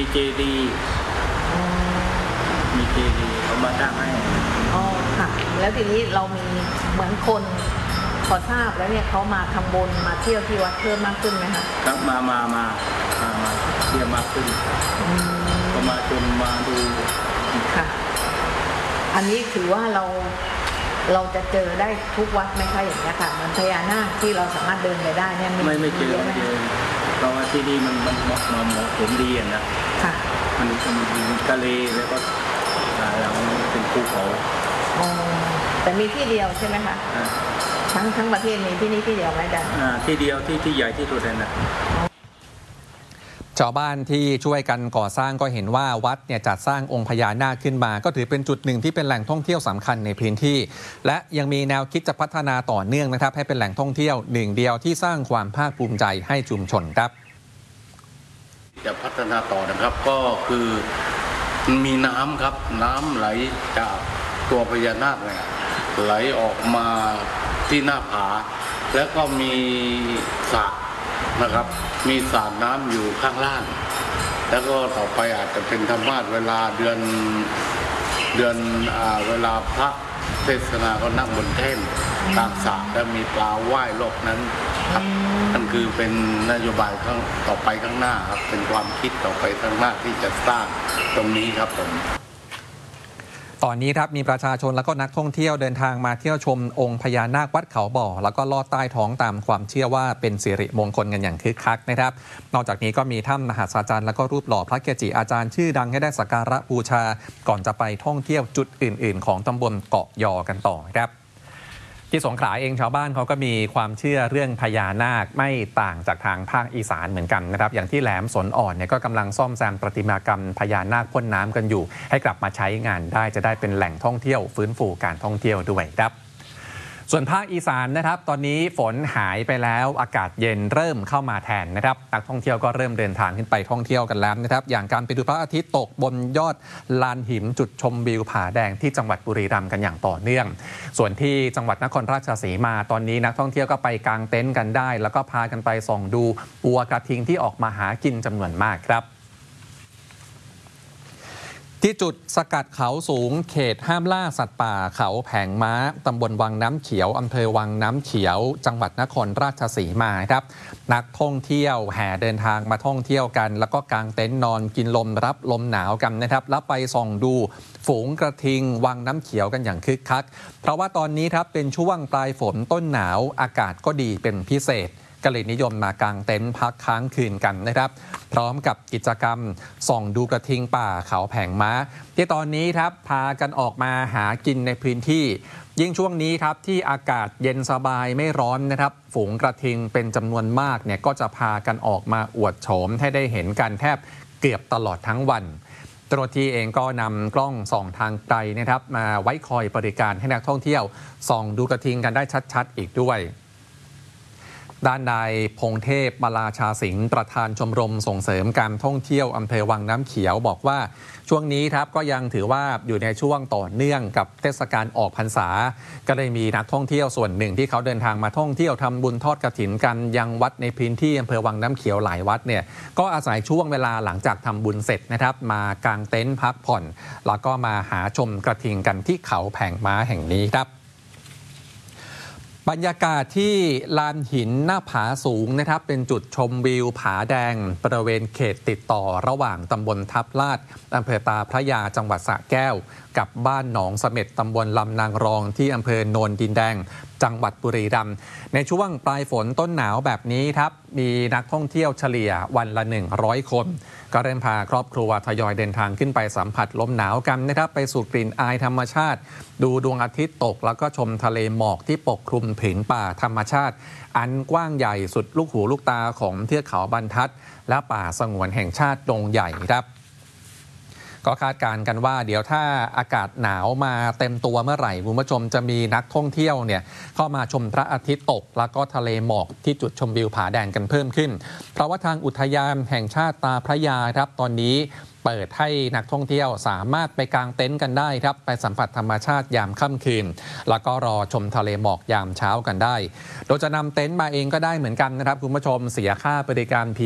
เจดีย์เขามาตั้งให้อ๋อค่ะแล้วทีนี้เรามีเหมือนคนพอทราบแล้วเนี่ยเขามาทำบุญมาเที่ยวที่วัดเพิ่มมากขึ้นไหมคะครับมาเที่ยวมากขึ้นก็มาชมมาดูค่ะอันนี้ถือว่าเราจะเจอได้ทุกวัดไหมคะอย่างนี้ค่ะเหมือนพญานาคที่เราสามารถเดินไปได้เนี่ยไม่เจอเพราะว่าที่นี่มันเหมาะสมดีนะค่ะมันทะเลแล้วก็เราเป็นภูเขาแต่มีที่เดียวใช่ไหมคะทั้งประเทศมีที่นี่ที่เดียวไหมจ๊ะที่เดียวที่ใหญ่ที่สุดเลยนะชาวบ้านที่ช่วยกันก่อสร้างก็เห็นว่าวัดเนี่ยจัดสร้างองค์พญานาคขึ้นมาก็ถือเป็นจุดหนึ่งที่เป็นแหล่งท่องเที่ยวสำคัญในพื้นที่และยังมีแนวคิดจะพัฒนาต่อเนื่องนะครับให้เป็นแหล่งท่องเที่ยวหนึ่งเดียวที่สร้างความภาคภูมิใจให้ชุมชนครับจะพัฒนาต่อนะครับก็คือมีน้ำครับน้ำไหลจากตัวพญานาคเนี่ยไหลออกมาที่หน้าผาแล้วก็มีสระนะครับมีสระน้ำอยู่ข้างล่างแล้วก็ต่อไปอาจจะเป็นธรรมาสเวลาเดือนเวลาพระเทศนาก็นั่งบนแท่นกลางสระแล้วมีปลาว่ายรอบนั้นครับนั่นคือเป็นนโยบายต่อไปข้างหน้าครับเป็นความคิดต่อไปข้างหน้าที่จะสร้างตรงนี้ครับผมตอนนี้ครับมีประชาชนและก็นักท่องเที่ยวเดินทางมาเที่ยวชมองค์พญานาควัดเขาบ่อแล้วก็ลอดใต้ท้องตามความเชื่อว่าเป็นสิริมงคลกันอย่างคึกคักนะครับนอกจากนี้ก็มีถ้ำมหาศาลและก็รูปหล่อพระเกจิอาจารย์ชื่อดังให้ได้สักการะบูชาก่อนจะไปท่องเที่ยวจุดอื่นๆของตำบลเกาะยอกันต่อครับที่สงขลาเองชาวบ้านเขาก็มีความเชื่อเรื่องพญานาคไม่ต่างจากทางภาคอีสานเหมือนกันนะครับอย่างที่แหลมสนอ่อนเนี่ยก็กำลังซ่อมแซมประติมากรรมพญานาคพ่นน้ำกันอยู่ให้กลับมาใช้งานได้จะได้เป็นแหล่งท่องเที่ยวฟื้นฟูการท่องเที่ยวด้วยครับส่วนภาคอีสานนะครับตอนนี้ฝนหายไปแล้วอากาศเย็นเริ่มเข้ามาแทนนะครับนักท่องเที่ยวก็เริ่มเดินทางขึ้นไปท่องเที่ยวกันแล้วนะครับอย่างการไปดูพระอาทิตย์ตกบนยอดลานหินจุดชมวิวผาแดงที่จังหวัดบุรีรัมย์กันอย่างต่อเนื่องส่วนที่จังหวัดนครราชสีมาตอนนี้นักท่องเที่ยวก็ไปกางเต็นท์กันได้แล้วก็พากันไปส่องดูวัวกระทิงที่ออกมาหากินจำนวนมากครับที่จุดสกัดเขาสูงเขตห้ามล่าสัตว์ป่าเขาแผงม้าตำบลวังน้ำเขียวอำเภอวังน้ำเขียวจังหวัดนครราชสีมาครับนักท่องเที่ยวแห่เดินทางมาท่องเที่ยวกันแล้วก็กางเต็นท์นอนกินลมรับลมหนาวกันนะครับแล้วไปส่องดูฝูงกระทิงวังน้ำเขียวกันอย่างคึกคักเพราะว่าตอนนี้ครับเป็นช่วงปลายฝนต้นหนาวอากาศก็ดีเป็นพิเศษก็เลยนิยมมากางเต็นท์พักค้างคืนกันนะครับพร้อมกับกิจกรรมส่องดูกระทิงป่าเขาแผงม้าที่ตอนนี้ครับพากันออกมาหากินในพื้นที่ยิ่งช่วงนี้ครับที่อากาศเย็นสบายไม่ร้อนนะครับฝูงกระทิงเป็นจำนวนมากเนี่ยก็จะพากันออกมาอวดโฉมให้ได้เห็นกันแทบเกือบตลอดทั้งวันเจ้าหน้าที่เองก็นำกล้องส่องทางไกลนะครับมาไว้คอยบริการให้นักท่องเที่ยวส่องดูกระทิงกันได้ชัดๆอีกด้วยด้านนายพงเทพมาลาชาสิงห์ประธานชมรมส่งเสริมการท่องเที่ยวอำเภอวังน้ำเขียวบอกว่าช่วงนี้ครับก็ยังถือว่าอยู่ในช่วงต่อเนื่องกับเทศกาลออกพรรษาก็เลยมีนักท่องเที่ยวส่วนหนึ่งที่เขาเดินทางมาท่องเที่ยวทำบุญทอดกฐินกันยังวัดในพื้นที่อำเภอวังน้ำเขียวหลายวัดเนี่ยก็อาศัยช่วงเวลาหลังจากทำบุญเสร็จนะครับมากางเต็นท์พักผ่อนแล้วก็มาหาชมกระทิงกันที่เขาแผงม้าแห่งนี้ครับบรรยากาศที่ลานหินหน้าผาสูงนะครับเป็นจุดชมวิวผาแดงบริเวณเขตติดต่อระหว่างตำบลทับลาดอำเภอตาพระยาจังหวัดสระแก้วกับบ้านหนองเสม็ดตำบลลำนางรองที่อำเภอโนนดินแดงจังหวัดบุรีรัมย์ในช่วงปลายฝนต้นหนาวแบบนี้ครับมีนักท่องเที่ยวเฉลี่ยวันละ100คนก็เริ่มพาครอบครัวทยอยเดินทางขึ้นไปสัมผัสลมหนาวกันนะครับไปสูดกลิ่นอายธรรมชาติดูดวงอาทิตย์ตกแล้วก็ชมทะเลหมอกที่ปกคลุมผืนป่าธรรมชาติอันกว้างใหญ่สุดลูกหูลูกตาของเทือกเขาบรรทัดและป่าสงวนแห่งชาติดงใหญ่ครับก็คาดการณ์กันว่าเดี๋ยวถ้าอากาศหนาวมาเต็มตัวเมื่อไหร่คุณผู้ชมจะมีนักท่องเที่ยวเนี่ยเข้ามาชมพระอาทิตย์ตกแล้วก็ทะเลหมอกที่จุดชมวิวผาแดงกันเพิ่มขึ้นเพราะว่าทางอุทยานแห่งชาติตาพระยาครับตอนนี้เปิดให้นักท่องเที่ยวสามารถไปกางเต็นท์กันได้ครับไปสัมผัสธรรมชาติยามค่ำคืนแล้วก็รอชมทะเลหมอกยามเช้ากันได้โดยจะนำเต็นท์มาเองก็ได้เหมือนกันนะครับคุณผู้ชมเสียค่าบริการ